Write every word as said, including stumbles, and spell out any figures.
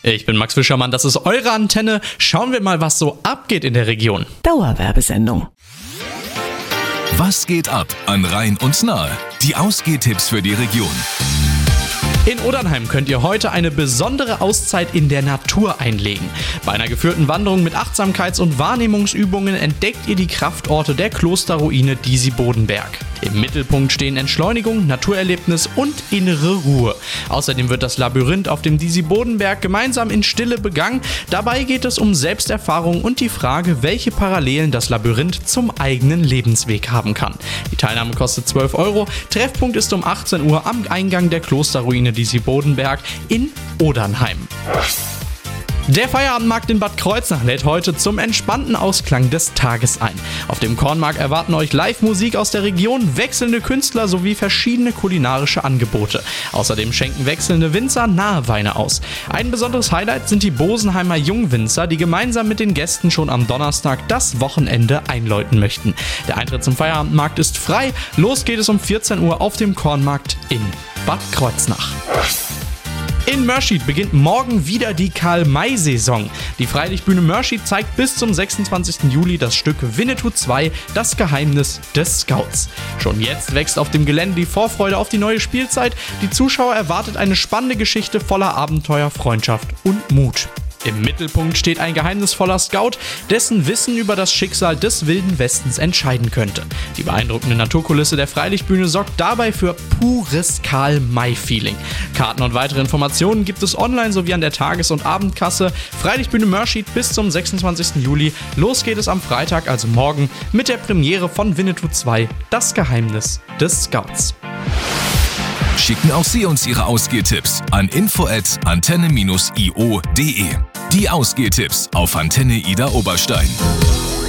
Ich bin Max Fischermann, das ist eure Antenne. Schauen wir mal, was so abgeht in der Region. Dauerwerbesendung. Was geht ab an Rhein und Nahe? Die Ausgehtipps für die Region. In Odernheim könnt ihr heute eine besondere Auszeit in der Natur einlegen. Bei einer geführten Wanderung mit Achtsamkeits- und Wahrnehmungsübungen entdeckt ihr die Kraftorte der Klosterruine Disi-Bodenberg. Im Mittelpunkt stehen Entschleunigung, Naturerlebnis und innere Ruhe. Außerdem wird das Labyrinth auf dem Disi-Bodenberg gemeinsam in Stille begangen. Dabei geht es um Selbsterfahrung und die Frage, welche Parallelen das Labyrinth zum eigenen Lebensweg haben kann. Die Teilnahme kostet zwölf Euro. Treffpunkt ist um achtzehn Uhr am Eingang der Klosterruine Disi-Bodenberg in Odernheim. Der Feierabendmarkt in Bad Kreuznach lädt heute zum entspannten Ausklang des Tages ein. Auf dem Kornmarkt erwarten euch Live-Musik aus der Region, wechselnde Künstler sowie verschiedene kulinarische Angebote. Außerdem schenken wechselnde Winzer nahe Weine aus. Ein besonderes Highlight sind die Bosenheimer Jungwinzer, die gemeinsam mit den Gästen schon am Donnerstag das Wochenende einläuten möchten. Der Eintritt zum Feierabendmarkt ist frei. Los geht es um vierzehn Uhr auf dem Kornmarkt in Bad Kreuznach. In Mörschid beginnt morgen wieder die Karl-May-Saison. Die Freilichtbühne Mörschid zeigt bis zum sechsundzwanzigsten Juli das Stück Winnetou zwei, das Geheimnis des Scouts. Schon jetzt wächst auf dem Gelände die Vorfreude auf die neue Spielzeit. Die Zuschauer erwartet eine spannende Geschichte voller Abenteuer, Freundschaft und Mut. Im Mittelpunkt steht ein geheimnisvoller Scout, dessen Wissen über das Schicksal des Wilden Westens entscheiden könnte. Die beeindruckende Naturkulisse der Freilichtbühne sorgt dabei für pures Karl-May-Feeling. Karten und weitere Informationen gibt es online sowie an der Tages- und Abendkasse. Freilichtbühne Mörschid bis zum sechsundzwanzigsten Juli. Los geht es am Freitag, also morgen, mit der Premiere von Winnetou zwei, das Geheimnis des Scouts. Schicken auch Sie uns Ihre Ausgehtipps an info at antenne Bindestrich i o punkt de. Die Ausgehtipps auf Antenne Ida Oberstein.